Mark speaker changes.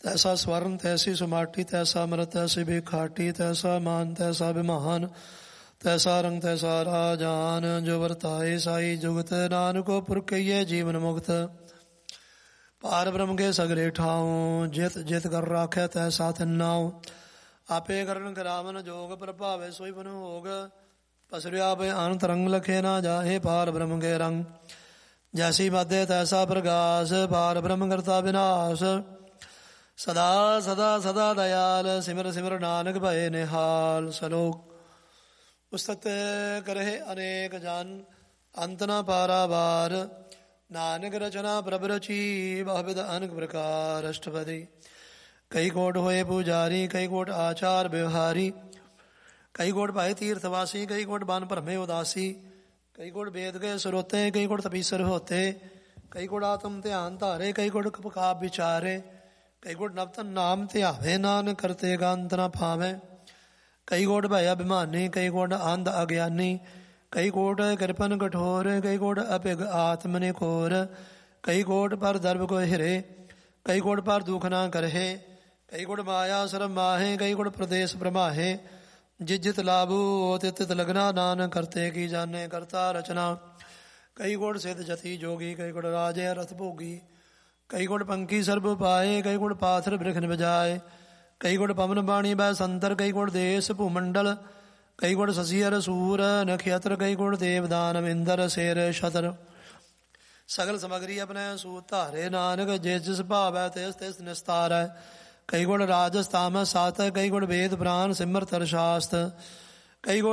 Speaker 1: ਤੈਸਾ ਸਵਰਨ ਤੈਸੀ ਸੁਮਾਟੀ, ਤੈਸਾ ਅੰਮ੍ਰਿਤ ਤੈਸੀ ਬਿਖਾਟੀ, ਤੈਸਾ ਮਾਨ ਤੈਸਾ ਬਿਮਾਨ, ਤੈਸਾ ਰੰਗ ਤੈਸਾ ਰਾਜਾਨ, ਜੋ ਵਰਤਾਏ ਸਾਈ ਜੁਗਤ, ਨਾਨਕੋ ਪੁਰਖਈਏ ਜੀਵਨ ਮੁਕਤ। ਪਾਰ ਬ੍ਰਹਮ ਕੇ ਸਗਰੇ ਠਾਉ, ਜਿਤ ਜਿਤ ਕਰ ਰਾਖੈ ਤੈਸਾ ਤਿੰਨਾਉ। ਆਪੇ ਕਰਨ ਕਰਾਵਨ ਜੋਗ, ਪ੍ਰਭਾਵੇ ਸੋਈ ਬਨ ਹੋਗ। ਪਸਰਿਆ ਬੇ ਅਨ ਤਰੰਗ ਲਖੇ ਨਾ ਜਾਹੇ, ਪਾਰ ਬ੍ਰਹਮ ਕੇ ਰੰਗ। ਜੈਸੀ ਬਾਧੇ ਤੈਸਾ ਪ੍ਰਗਾਸ, ਪਾਰ ਬ੍ਰਹਮ ਕਰਤਾ ਵਿਨਾਸ਼। ਸਦਾ ਸਦਾ ਸਦਾ ਦਇਆਲ, ਸਿਮਰ ਸਿਮਰ ਨਾਨਕ ਭਏ ਨਿਹਾਲ। ਸਲੋਕ। ਉਸਤਤ ਕਰਹਿ ਅਨੇਕ ਜਨ, ਅੰਤ ਨ ਪਾਰਾਵਾਰ। ਨਾਨਕ ਰਚਨਾ ਪ੍ਰਭ ਰਚੀ, ਬਹੁਵਿਧ ਅਨੇਕ ਪ੍ਰਕਾਰ। ਅਸ਼ਟਪਦੀ। ਕਈ ਕੋਟ ਹੋਏ ਪੁਜਾਰੀ, ਕਈ ਕੋਟ ਆਚਾਰ ਵਿਵਹਾਰੀ। ਕਈ ਕੋਟ ਭਾਏ ਤੀਰਥਵਾਸੀ, ਕਈ ਕੋਟ ਬਨ ਭਰਮੇ ਉਦਾਸੀ। ਕਈ ਕੋਟ ਵੇਦ ਕੇ ਸਰੋਤੇ, ਕਈ ਕੋਟ ਤਪੀਸਰ ਹੋਤੇ। ਕਈ ਕੋਟ ਆਤਮ ਧਿਆਨ ਧਾਰੇ, ਕਈ ਕੋਟ ਕਪਕਾਪ ਵਿਚਾਰੇ। ਕਈ ਕੋਟ ਨਵਤਨ ਨਾਮ ਧਿਆਵੇ, ਨਾਨਕ ਕਰਤੇ ਗੰਤ ਨ ਪਾਵੇ। ਕਈ ਕੋਟ ਭੈ ਅਭਿਮਾਨੀ, ਕਈ ਕੋਟ ਅੰਧ ਅਗਿਆਨੀ। ਕਈ ਕੋਟ ਕਿਰਪਨ ਕਠੋਰ, ਕਈ ਕੋਟ ਅਭਿਗ ਆਤਮ ਨਿਖੋਰ। ਕਈ ਕੋਟ ਪਰ ਦਰਬ ਕੋ ਹਿਰੇ, ਕਈ ਕੋਟ ਪਰ ਦੁਖ ਨਾ ਕਰਹਿ। ਕਈ ਕੋਟ ਮਾਇਆ ਸਰਮ ਮਾਹੇ, ਕਈ ਕੋਟ ਪ੍ਰਦੇਸ਼ ਬ੍ਰਹਮਾਹੇ। ਜਿਤ ਜਿਤ ਲਾਭੂ ਤਿਤ ਤਿਤ ਲਗਨਾ, ਨਾਨਕ ਕਰਤੇ ਕੀ ਜਾਣੇ ਕਰਤਾ ਰਚਨਾ। ਕਈ ਕੋਟ ਸਿੱਧ ਜਤੀ ਜੋਗੀ, ਕਈ ਕੋਟ ਰਾਜੇ ਰਥ ਭੋਗੀ। ਕਈ ਕੋਟ ਪੰਖੀ ਸਰਬ ਪਾਏ, ਕਈ ਕੋਟ ਪਾਥਰ ਬ੍ਰਿਖਨ ਬਜਾਏ। ਕਈ ਕੋਟ ਪਵਨ ਬਾਣੀ ਬੈ ਸੰਤਰ, ਕਈ ਕੋਟ ਦੇਸ ਭੂਮੰਡਲ। ਕਈ ਕੋਟ ਸਸੀ ਅਰ ਸੂਰ ਨਖਿਅਤਰ, ਕਈ ਕੋਟ ਦੇਵ ਦਾਨਵ ਇੰਦਰ ਸ਼ੇਰ ਛਤਰ। ਸਗਲ ਸਮਗਰੀ ਆਪਣੇ ਸੂਤ ਧਾਰੇ, ਨਾਨਕ ਜਿਸ ਜਿਸ ਭਾਵੈ ਤਿਸ ਤਿਸ ਨਿਸਤਾਰੈ। ਕਈ ਕੋਟ ਰਾਜਸ ਤਾਮਸ ਸਤ, ਕਈ ਕੋਟ ਵੇਦ ਪੁਰਾਨ ਸਿਮਰਤ ਅਰ ਸ਼ਾਸਤ। ਕਈ ਕੋਟ